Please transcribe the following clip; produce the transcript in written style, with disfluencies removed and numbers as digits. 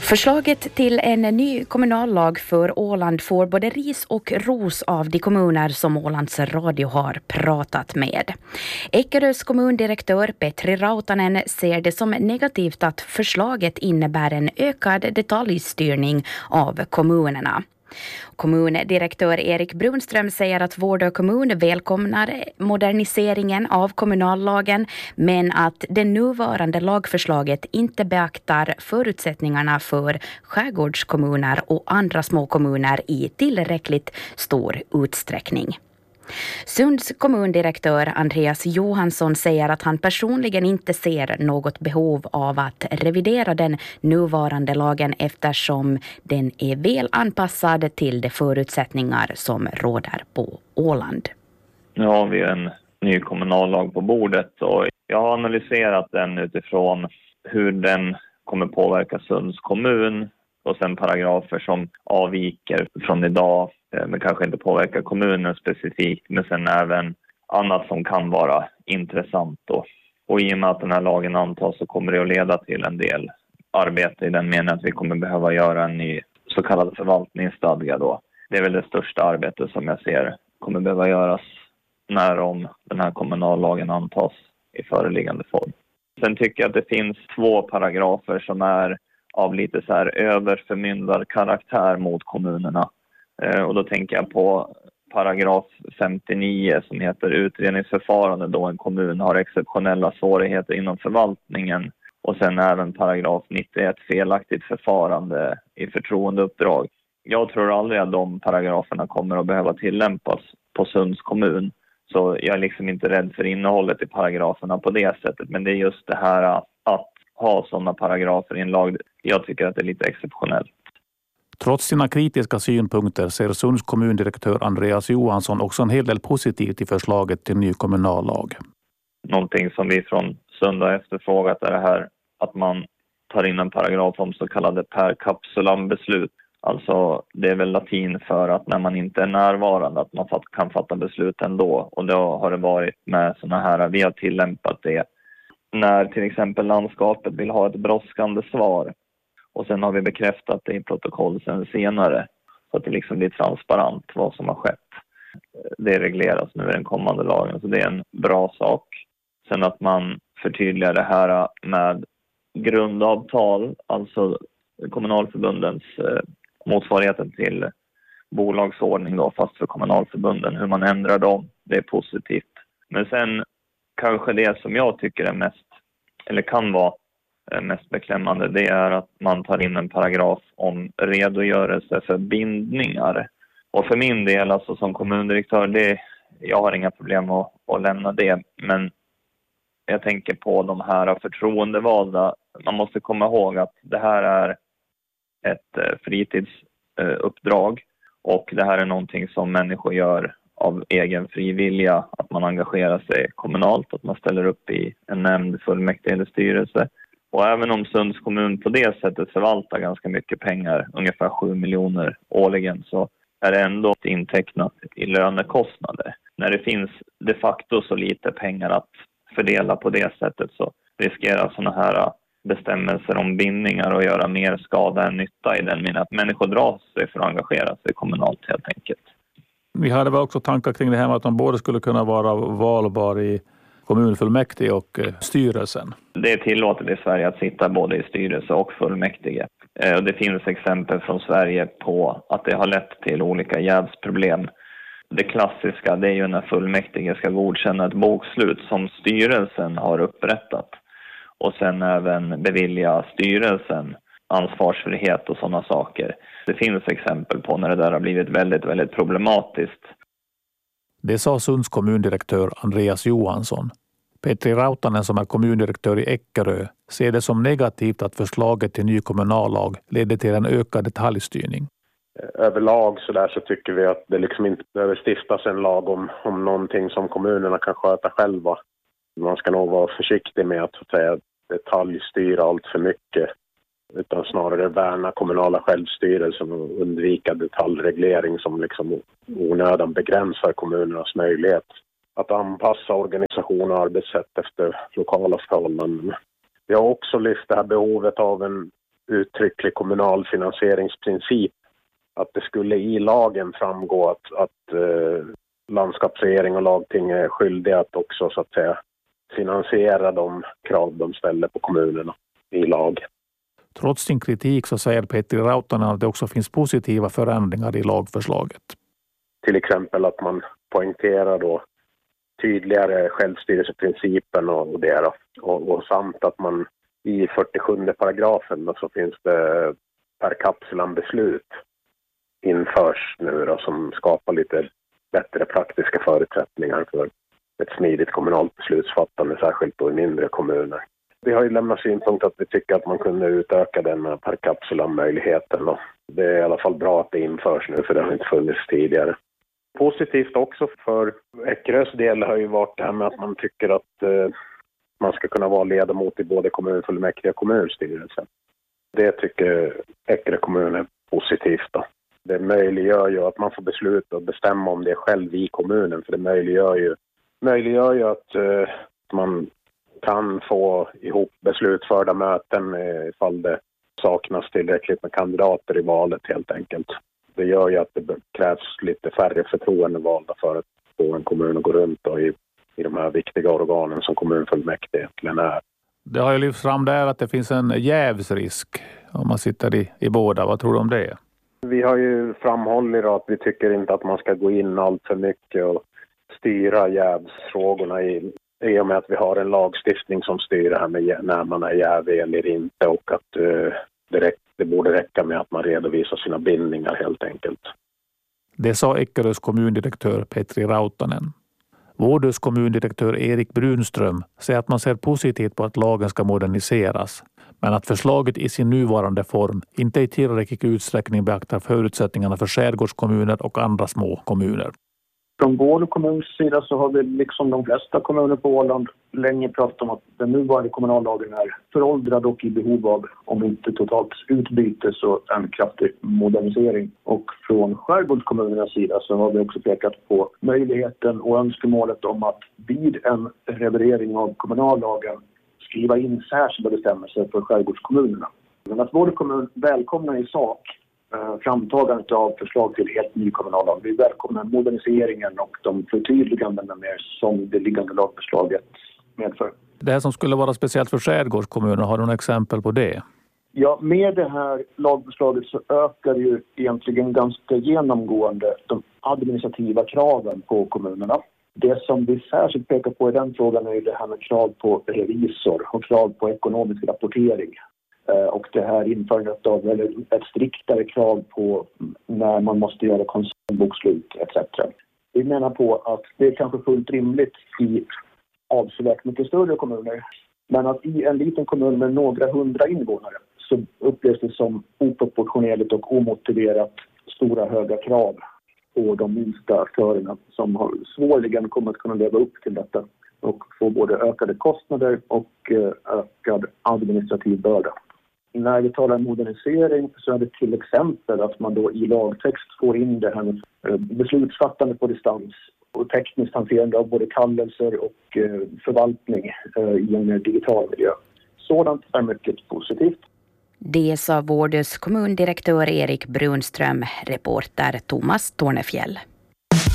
Förslaget till en ny kommunallag för Åland får både ris och ros av de kommuner som Ålands Radio har pratat med. Eckerös kommundirektör Petri Rautanen ser det som negativt att förslaget innebär en ökad detaljstyrning av kommunerna. Kommundirektör Erik Brunström säger att Vårdö kommun välkomnar moderniseringen av kommunallagen, men att det nuvarande lagförslaget inte beaktar förutsättningarna för skärgårdskommuner och andra små kommuner i tillräckligt stor utsträckning. Sunds kommundirektör Andreas Johansson säger att han personligen inte ser något behov av att revidera den nuvarande lagen eftersom den är väl anpassad till de förutsättningar som råder på Åland. Nu har vi en ny kommunallag på bordet och jag har analyserat den utifrån hur den kommer påverka Sunds kommun och sen paragrafer som avviker från idag men kanske inte påverkar kommunen specifikt, men sen även annat som kan vara intressant då. Och i och med att den här lagen antas så kommer det att leda till en del arbete i den meningen att vi kommer behöva göra en ny så kallad förvaltningsstadga då. Det är väl det största arbetet som jag ser kommer behöva göras när om den här kommunallagen antas i föreliggande form. Sen tycker jag att det finns 2 paragrafer som är av lite så här överförmyndarkaraktär mot kommunerna. Och då tänker jag på paragraf 59 som heter utredningsförfarande då en kommun har exceptionella svårigheter inom förvaltningen. Och sen även paragraf 91 felaktigt förfarande i förtroendeuppdrag. Jag tror aldrig att de paragraferna kommer att behöva tillämpas på Sunds kommun. Så jag är liksom inte rädd för innehållet i paragraferna på det sättet. Men det är just det här att ha sådana paragrafer i en lag. Jag tycker att det är lite exceptionellt. Trots sina kritiska synpunkter ser Sunds kommundirektör Andreas Johansson också en hel del positivt i förslaget till ny kommunallag. Någonting som vi från Sund har efterfrågat är det här att man tar in en paragraf om så kallade per capsulam beslut. Alltså det är väl latin för att när man inte är närvarande att man kan fatta beslut ändå. Och då har det varit med sådana här, vi har tillämpat det när till exempel landskapet vill ha ett brådskande svar. Och sen har vi bekräftat det i protokoll sen senare så att det liksom blir transparent vad som har skett. Det regleras nu i den kommande lagen så det är en bra sak. Sen att man förtydligar det här med grundavtal, alltså kommunalförbundens motsvarigheten till bolagsordning då, fast för kommunalförbunden, hur man ändrar dem, det är positivt. Men sen kanske det som jag tycker är mest, eller kan vara mest beklämmande, det är att man tar in en paragraf om redogörelse för bindningar. Och för min del, alltså som kommundirektör, jag har inga problem att lämna det. Men jag tänker på de här förtroendevalda. Man måste komma ihåg att det här är ett fritidsuppdrag. Och det här är någonting som människor gör av egen frivilliga. Att man engagerar sig kommunalt, att man ställer upp i en nämnd, fullmäktige eller styrelse. Och även om Sunds kommun på det sättet förvaltar ganska mycket pengar, ungefär 7 miljoner årligen, så är det ändå intecknat i lönekostnader. När det finns de facto så lite pengar att fördela på det sättet så riskerar sådana här bestämmelser om bindningar att göra mer skada än nytta i den meningen att människor drar sig för att engagera sig kommunalt helt enkelt. Vi hade väl också tankar kring det här med att de både skulle kunna vara valbar i kommunfullmäktige och styrelsen. Det är tillåtet i Sverige att sitta både i styrelse och fullmäktige. Det finns exempel från Sverige på att det har lett till olika jävsproblem. Det klassiska det är ju när fullmäktige ska godkänna ett bokslut som styrelsen har upprättat. Och sen även bevilja styrelsen ansvarsfrihet och sådana saker. Det finns exempel på när det där har blivit väldigt, väldigt problematiskt. Det sa Sunds kommundirektör Andreas Johansson. Petri Rautanen som är kommundirektör i Eckerö ser det som negativt att förslaget till ny kommunallag leder till en ökad detaljstyrning. Överlag så tycker vi att det liksom inte behöver stiftas en lag om någonting som kommunerna kan sköta själva. Man ska nog vara försiktig med att säga detaljstyra allt för mycket. Utan snarare värna kommunala självstyrelsen och undvika detaljreglering som liksom onödan begränsar kommunernas möjlighet att anpassa organisation och arbetssätt efter lokala förhållanden. Vi har också lyft det här behovet av en uttrycklig kommunal finansieringsprincip. Att det skulle i lagen framgå att landskapsregering och lagting är skyldiga att också så att säga finansiera de krav de ställer på kommunerna i lag. Trots sin kritik så säger Petri Rautanen att det också finns positiva förändringar i lagförslaget. Till exempel att man poängterar då tydligare självstyrelseprincipen och det då. Och samt att man i 47 paragrafen då, så finns det per capsulam beslut införs nu då, som skapar lite bättre praktiska förutsättningar för ett smidigt kommunalt beslutsfattande, särskilt då i mindre kommuner. Vi har ju lämnat synpunkt att vi tycker att man kunde utöka den per capsulam-möjligheten. Det är i alla fall bra att det införs nu, för det har inte funnits tidigare. Positivt också för Eckerös del har ju varit det här med att man tycker att man ska kunna vara ledamot i både kommunfullmäktige och kommunstyrelsen. Det tycker Eckerö kommun är positivt då. Det möjliggör ju att man får besluta och bestämma om det själv i kommunen, för det möjliggör ju att man kan få ihop beslutförda möten ifall det saknas tillräckligt med kandidater i valet helt enkelt. Det gör ju att det krävs lite färre förtroendevalda för att få en kommun att gå runt och i de här viktiga organen som kommunfullmäktige egentligen är. Det har ju lyfts fram där att det finns en jävsrisk om man sitter i båda. Vad tror du om det? Vi har ju framhållit att vi tycker inte att man ska gå in allt för mycket och styra jävsfrågorna i och med att vi har en lagstiftning som styr det här med när man är jävig eller inte, och att det borde räcka med att man redovisar sina bindningar helt enkelt. Det sa Eckerös kommundirektör Petri Rautanen. Vårdös kommundirektör Erik Brunström säger att man ser positivt på att lagen ska moderniseras, men att förslaget i sin nuvarande form inte i tillräcklig utsträckning beaktar förutsättningarna för skärgårdskommuner och andra små kommuner. Från vår kommuns sida så har vi liksom de flesta kommuner på Åland länge pratat om att den nuvarande kommunallagen är föråldrad och i behov av, om inte totalt utbyte, så en kraftig modernisering. Och från skärgårdskommunernas sida så har vi också pekat på möjligheten och önskemålet om att vid en revidering av kommunallagen skriva in särskilda bestämmelser för skärgårdskommunerna. Men att vår kommun välkomnar i sak framtagandet av förslag till helt ny kommunallag. Vi välkomnar moderniseringen och de förtydligandena mer som det liggande lagförslaget medför. Det här som skulle vara speciellt för skärgårdskommuner, har du några exempel på det? Ja, med det här lagförslaget så ökar ju egentligen ganska genomgående de administrativa kraven på kommunerna. Det som vi särskilt pekar på i den frågan är det här med krav på revisor och krav på ekonomisk rapportering. Och det här införandet av ett striktare krav på när man måste göra koncernbokslut etc. Vi menar på att det är kanske fullt rimligt i avsevärt mycket större kommuner, men att i en liten kommun med några 100 invånare så upplevs det som oproportionerligt och omotiverat stora höga krav på de minsta aktörerna som har svårligen kommer att kunna leva upp till detta och få både ökade kostnader och ökad administrativ börda. När vi talar om modernisering så är det till exempel att man då i lagtext får in det här med beslutsfattande på distans och tekniskt hanterande av både kallelser och förvaltning i en mer digital miljö. Sådant är mycket positivt. Det sa Vårdös kommundirektör Erik Brunström, reporter Thomas Tornefjäll.